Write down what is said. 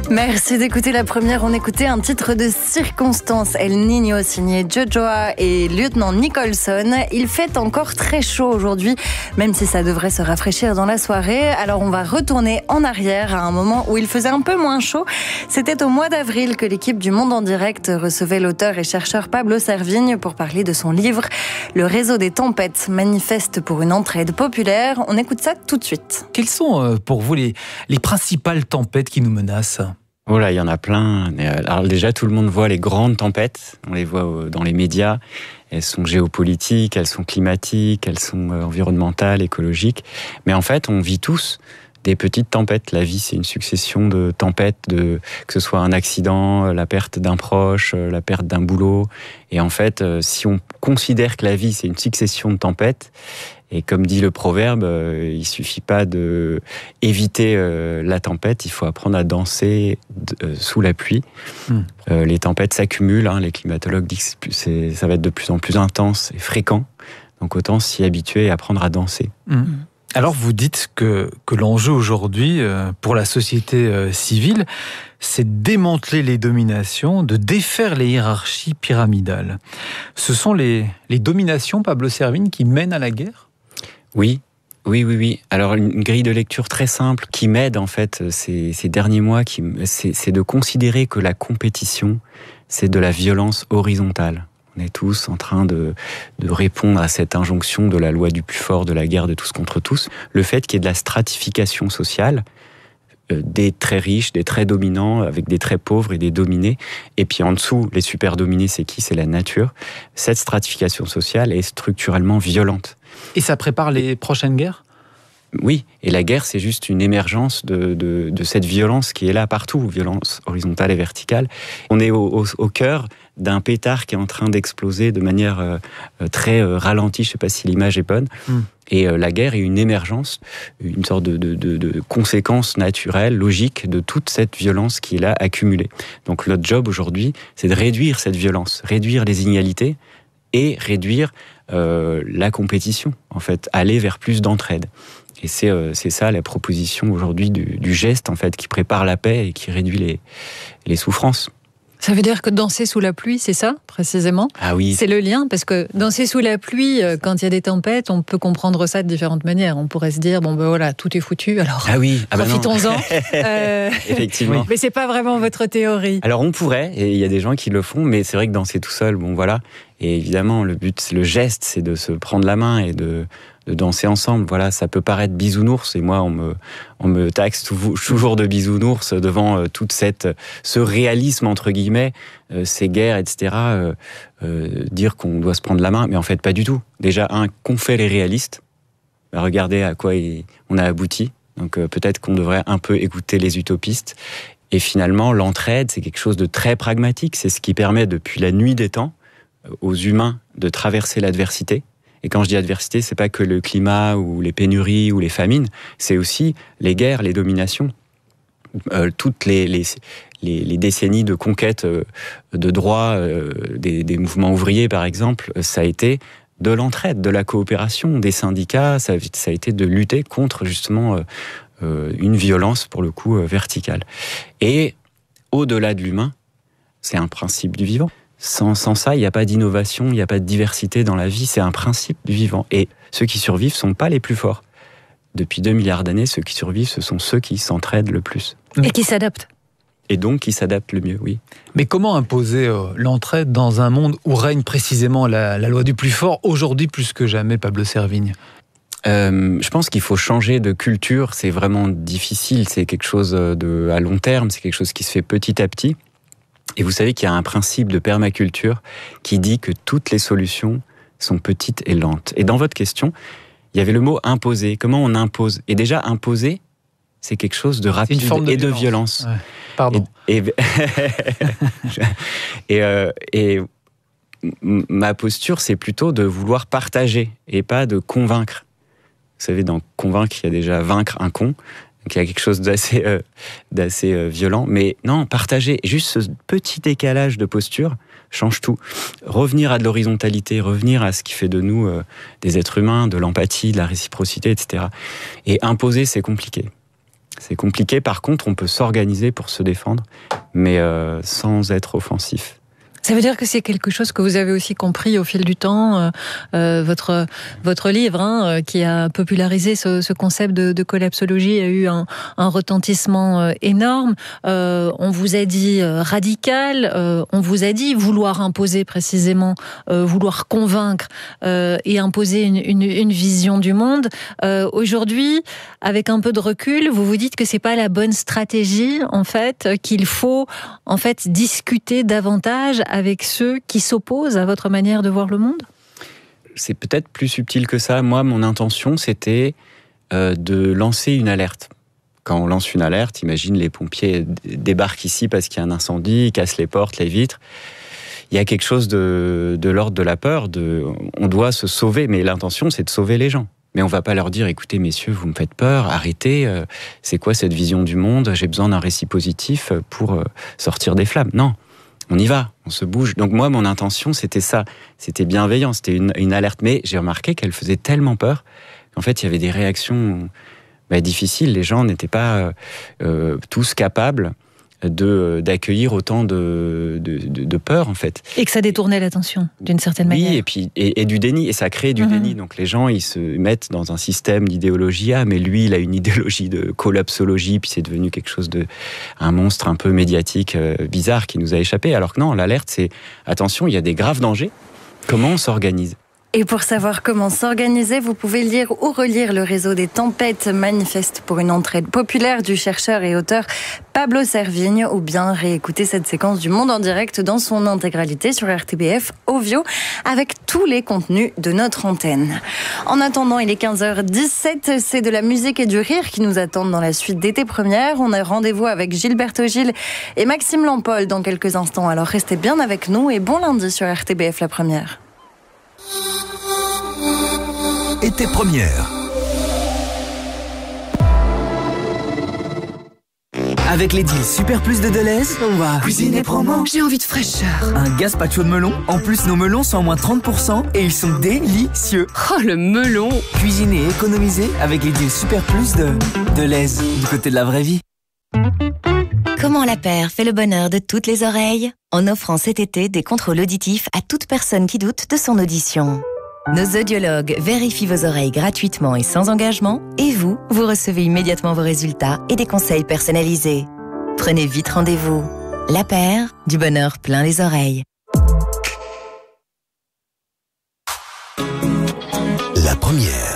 Merci d'écouter la première. On écoutait un titre de circonstance, El Niño, signé Jojoa et lieutenant Nicholson. Il fait encore très chaud aujourd'hui, même si ça devrait se rafraîchir dans la soirée. Alors on va retourner en arrière à un moment où il faisait un peu moins chaud. C'était au mois d'avril que l'équipe du Monde en direct recevait l'auteur et chercheur Pablo Servigne pour parler de son livre « Le réseau des tempêtes manifeste pour une entraide populaire ». On écoute ça tout de suite. Quelles sont pour vous les principales tempêtes qui nous menacent ? Oh là, il y en a plein. Alors déjà, tout le monde voit les grandes tempêtes. On les voit dans les médias. Elles sont géopolitiques, elles sont climatiques, elles sont environnementales, écologiques. Mais en fait, on vit tous des petites tempêtes. La vie, c'est une succession de tempêtes, que ce soit un accident, la perte d'un proche, la perte d'un boulot. Et en fait, si on considère que la vie, c'est une succession de tempêtes, et comme dit le proverbe, il suffit pas de éviter la tempête, il faut apprendre à danser sous la pluie. Les tempêtes s'accumulent, les climatologues disent que ça va être de plus en plus intense et fréquent. Donc autant s'y habituer et apprendre à danser. Alors vous dites que l'enjeu aujourd'hui pour la société civile, c'est de démanteler les dominations, de défaire les hiérarchies pyramidales. Ce sont les dominations, Pablo Servigne, qui mènent à la guerre ? Oui. Alors une grille de lecture très simple qui m'aide en fait ces derniers mois, c'est de considérer que la compétition, c'est de la violence horizontale. On est tous en train de répondre à cette injonction de la loi du plus fort, de la guerre de tous contre tous. Le fait qu'il y ait de la stratification sociale, des très riches, des très dominants, avec des très pauvres et des dominés. Et puis en dessous, les super dominés, c'est qui ? C'est la nature. Cette stratification sociale est structurellement violente. Et ça prépare les prochaines guerres ? Oui, et la guerre, c'est juste une émergence de cette violence qui est là partout, violence horizontale et verticale. On est au cœur d'un pétard qui est en train d'exploser de manière très ralentie, je ne sais pas si l'image est bonne. Et la guerre est une émergence, une sorte de conséquence naturelle, logique de toute cette violence qui est là accumulée. Donc notre job aujourd'hui, c'est de réduire cette violence, réduire les inégalités et réduire la compétition, en fait, aller vers plus d'entraide. Et c'est ça la proposition aujourd'hui du geste, en fait, qui prépare la paix et qui réduit les souffrances. Ça veut dire que danser sous la pluie, c'est ça, précisément ? Ah oui. C'est le lien, parce que danser sous la pluie, quand il y a des tempêtes, on peut comprendre ça de différentes manières. On pourrait se dire, voilà, tout est foutu, alors profitons-en. Effectivement. Mais c'est pas vraiment votre théorie. Alors on pourrait, et il y a des gens qui le font, mais c'est vrai que danser tout seul, voilà. Et évidemment, le but, le geste, c'est de se prendre la main et de danser ensemble. Voilà, ça peut paraître bisounours, et moi, on me taxe toujours de bisounours devant toute ce réalisme, entre guillemets, ces guerres, etc. Dire qu'on doit se prendre la main, mais en fait, pas du tout. Déjà, qu'ont fait les réalistes ? Regardez à quoi on a abouti. Donc peut-être qu'on devrait un peu écouter les utopistes. Et finalement, l'entraide, c'est quelque chose de très pragmatique. C'est ce qui permet, depuis la nuit des temps, aux humains de traverser l'adversité. Et quand je dis adversité, c'est pas que le climat ou les pénuries ou les famines, c'est aussi les guerres, les dominations. Toutes les décennies de conquête de droits des mouvements ouvriers, par exemple, ça a été de l'entraide, de la coopération, des syndicats, ça a été de lutter contre justement une violence, pour le coup, verticale. Et au-delà de l'humain, c'est un principe du vivant. Sans ça, il n'y a pas d'innovation, il n'y a pas de diversité dans la vie, c'est un principe du vivant. Et ceux qui survivent ne sont pas les plus forts. Depuis 2 milliards d'années, ceux qui survivent, ce sont ceux qui s'entraident le plus. Et qui s'adaptent. Et donc qui s'adaptent le mieux, oui. Mais comment imposer l'entraide dans un monde où règne précisément la loi du plus fort, aujourd'hui plus que jamais, Pablo Servigne ? Je pense qu'il faut changer de culture, c'est vraiment difficile, c'est quelque chose à long terme, c'est quelque chose qui se fait petit à petit. Et vous savez qu'il y a un principe de permaculture qui dit que toutes les solutions sont petites et lentes. Et dans votre question, il y avait le mot imposer. Comment on impose ? Et déjà, imposer, c'est quelque chose de rapide et de violence. Ouais. Pardon. Et ma posture, c'est plutôt de vouloir partager et pas de convaincre. Vous savez, dans convaincre, il y a déjà vaincre un con. Donc il y a quelque chose d'assez violent. Mais non, partager, juste ce petit décalage de posture change tout. Revenir à de l'horizontalité, revenir à ce qui fait de nous des êtres humains, de l'empathie, de la réciprocité, etc. Et imposer, c'est compliqué. C'est compliqué. Par contre, on peut s'organiser pour se défendre, mais sans être offensif. Ça veut dire que c'est quelque chose que vous avez aussi compris au fil du temps, votre livre, qui a popularisé ce concept de collapsologie, a eu un retentissement énorme. On vous a dit radical, on vous a dit vouloir imposer précisément, vouloir convaincre et imposer une vision du monde. Aujourd'hui, avec un peu de recul, vous vous dites que c'est pas la bonne stratégie, en fait, qu'il faut en fait discuter davantage avec ceux qui s'opposent à votre manière de voir le monde ? C'est peut-être plus subtil que ça. Moi, mon intention, c'était de lancer une alerte. Quand on lance une alerte, imagine les pompiers débarquent ici parce qu'il y a un incendie, cassent les portes, les vitres. Il y a quelque chose de l'ordre de la peur, on doit se sauver, mais l'intention, c'est de sauver les gens. Mais on ne va pas leur dire, écoutez, messieurs, vous me faites peur, arrêtez, c'est quoi cette vision du monde ? J'ai besoin d'un récit positif pour sortir des flammes. Non. On y va, on se bouge. Donc moi, mon intention, c'était ça. C'était bienveillant, c'était une alerte. Mais j'ai remarqué qu'elle faisait tellement peur qu'en fait, il y avait des réactions difficiles. Les gens n'étaient pas tous capables d'accueillir autant de peur, en fait. Et que ça détournait l'attention, d'une certaine manière. Oui, et puis et du déni. Et ça crée du déni. Donc les gens, ils se mettent dans un système d'idéologie. Ah, mais lui, il a une idéologie de collapsologie, puis c'est devenu quelque chose un monstre un peu médiatique, bizarre, qui nous a échappé. Alors que non, l'alerte, c'est attention, il y a des graves dangers. Comment on s'organise ? Et pour savoir comment s'organiser, vous pouvez lire ou relire Le Réseau des Tempêtes, manifeste pour une entraide populaire du chercheur et auteur Pablo Servigne, ou bien réécouter cette séquence du Monde en direct dans son intégralité sur RTBF Ovio avec tous les contenus de notre antenne. En attendant, il est 15h17, c'est de la musique et du rire qui nous attendent dans la suite d'été première. On a rendez-vous avec Gilberto Gil et Maxime Lampol dans quelques instants, alors restez bien avec nous et bon lundi sur RTBF La Première. Été première. Avec les deals Super Plus de Deleuze, on va cuisiner promo. J'ai envie de fraîcheur. Un gazpacho de melon. En plus, nos melons sont à moins 30% et ils sont délicieux. Oh, le melon. Cuisiner et économiser avec les deals Super Plus de Deleuze, du côté de la vraie vie. Comment La Paire fait le bonheur de toutes les oreilles ? En offrant cet été des contrôles auditifs à toute personne qui doute de son audition. Nos audiologues vérifient vos oreilles gratuitement et sans engagement, et vous recevez immédiatement vos résultats et des conseils personnalisés. Prenez vite rendez-vous. La Paire, du bonheur plein les oreilles. La Première.